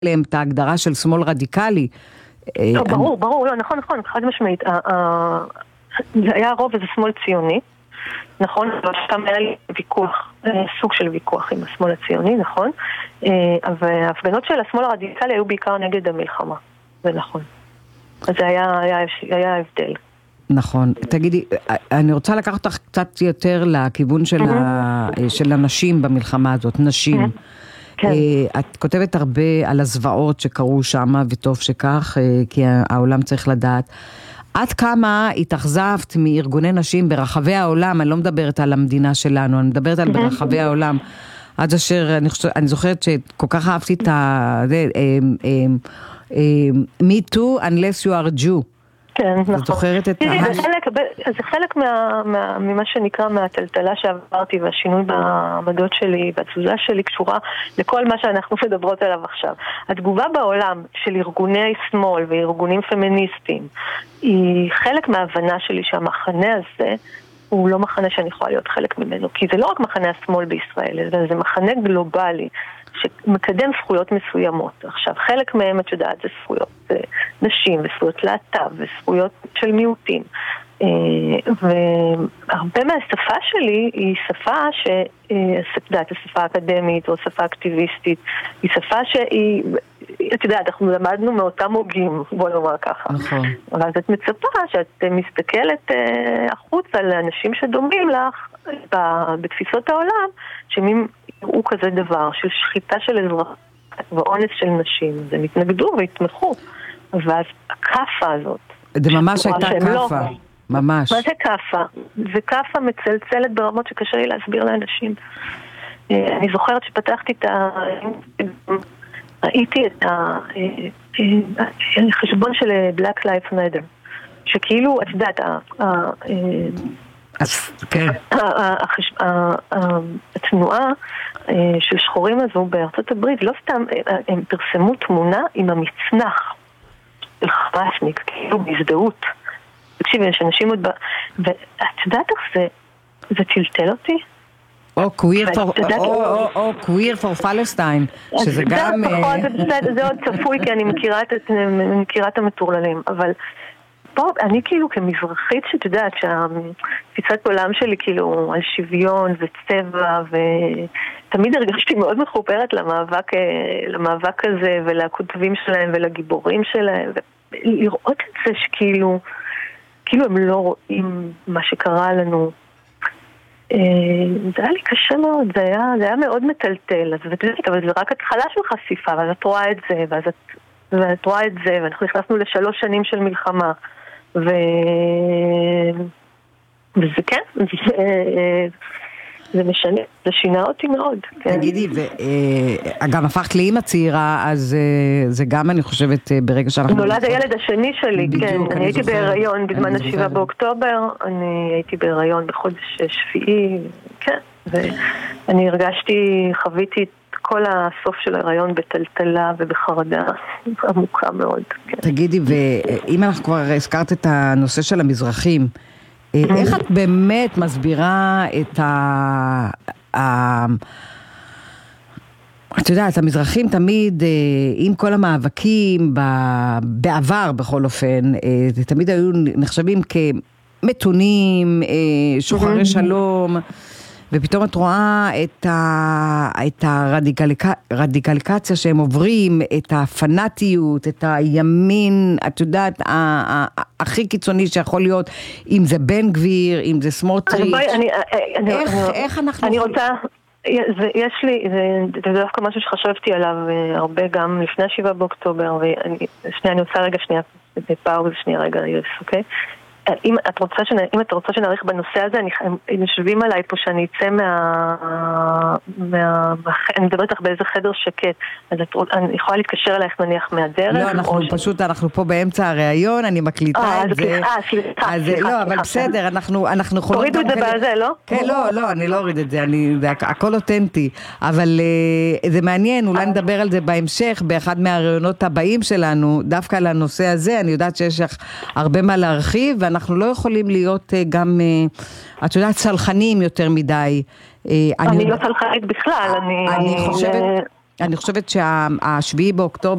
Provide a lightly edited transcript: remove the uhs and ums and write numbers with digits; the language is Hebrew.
להם את ההגדרה של שמאל רדיקלי. ברור, לא, נכון, חד משמעית. זה היה רוב איזה שמאל ציוני, נכון? אבל שם היה לי ויכוח, סוג של ויכוח עם השמאל הציוני, נכון? אבל ההפגנות של השמאל הרדיקלי היו בעיקר נגד המלחמה, זה נכון. אז זה היה הבדל. נכון. תגידי, אני רוצה לקחת אותך קצת יותר לכיוון של הנשים במלחמה הזאת, נשים. את כותבת הרבה על הזוועות שקרו שם, וטוב שכך, כי העולם צריך לדעת. עד כמה התאכזבת מארגוני נשים ברחבי העולם, אני לא מדברת על המדינה שלנו, אני מדברת על ברחבי העולם, עד אשר אני זוכרת שכל כך אהבתי את me too unless you are Jew. כן, נכון. את זוכרת את זה חלק ממה שנקרא מהטלטלה שעברתי, והשינוי בעמדות שלי, בתזוזה שלי, קשורה לכל מה שאנחנו מדברות עליו עכשיו. התגובה בעולם של ארגוני שמאל וארגונים פמיניסטיים היא חלק מההבנה שלי שהמחנה הזה הוא לא מחנה שאני יכולה להיות חלק ממנו, כי זה לא רק מחנה השמאל בישראל, אלא זה מחנה גלובלי שמקדם זכויות מסוימות. עכשיו, חלק מהם, את יודעת, זה זכויות נשים, וזכויות להט"ב, וזכויות של מיעוטים. והרבה מהשפה שלי היא שפה את יודעת, השפה האקדמית או שפה אקטיביסטית, היא שפה שהיא, את יודעת, אנחנו למדנו מאותם הוגים, בוא נאמר ככה. נכון. אבל את מצפה שאת מסתכלת החוצה לאנשים שדומים לך בתפיסות העולם, שהם יראו כזה דבר של שחיטה של אזרח ואונס של נשים. אז הם התנגדו והתמכו. ואז הקפה הזאת, זה ממש הייתה קפה. ממש. מה זה קפה? זה קפה מצלצלת ברמות שקשה לי להסביר לאנשים. אני זוכרת שפתחתי ראיתי את החשבון של Black Lives Matter, שכאילו, את יודעת, התנועה של שחורים הזו בארצות הברית, לא סתם, הם פרסמו תמונה עם המצנח של חרשניק, כאילו בהזדהות. תקשיבי, יש אנשים עוד ואת יודעת איך זה טלטל אותי? או queer for Palestine, שזה גם... זה עוד צפוי, כי אני מכירה את המטורללים, אבל פה אני כאילו כמזרחית שאת יודעת שהתפיסת עולם שלי כאילו על שוויון וצבע, ותמיד הרגשתי מאוד מחוברת למאבק הזה ולכותבים שלהם ולגיבורים שלהם, ולראות את זה שכאילו הם לא רואים מה שקרה לנו. זה היה לי קשה מאוד, זה היה מאוד מטלטל, אבל זה רק התחלה של חשיפה, ואז את רואה את זה, ואת רואה את זה, ואנחנו נכנסנו ל3 שנים של מלחמה, וזה כן, זה משנה, זה שינה אותי מאוד. תגידי, וגם הפכת לאמא צעירה, אז זה גם אני חושבת ברגע שאנחנו... נולד הילד השני שלי, כן, אני הייתי בהיריון בזמן 7 באוקטובר, אני הייתי בהיריון בחודש שביעי, כן, ואני חוויתי את כל הסוף של ההיריון בטלטלה ובחרדה עמוקה מאוד. תגידי, ואם אנחנו כבר הזכרת את הנושא של המזרחים, איך את באמת מסבירה את את יודעת, המזרחים תמיד, עם כל המאבקים, בעבר בכל אופן, תמיד היו נחשבים כמתונים, שוחרי שלום, ופתאום את רואה את הרדיקליקציה שהם עוברים, את הפנאטיות, את הימין, את יודעת, הכי קיצוני שיכול להיות, אם זה בן גביר, אם זה סמוטריץ'. איך אנחנו... אני רוצה... יש לי, זה דווקא משהו שחשבתי עליו הרבה גם לפני 7 באוקטובר, אני רוצה רגע פאוז, אוקיי? אם אתה רוצה שנעריך בנושא הזה, הם יושבים עליי פה שאני אצא אני מדברת לך באיזה חדר שקט, אז אני יכולה להתקשר אלייך נניח מהדרך. לא, אנחנו פה באמצע הראיון, אני מקליטה את זה. סליחה. לא, אבל בסדר, אנחנו יכולות... תורידו את זה בזה, לא? כן, לא, אני לא אוריד את זה, הכל אותנטי, אבל זה מעניין, אולי נדבר על זה בהמשך, באחד מהראיונות הבאים שלנו, דווקא על הנושא הזה, אני יודעת שיש לך הרבה מה להרחיב, ואנחנו לא יכולים להיות גם, את יודעת, סלחנים יותר מדי. אני לא סלחנית בכלל, אני חושבת שהשביעי באוקטובר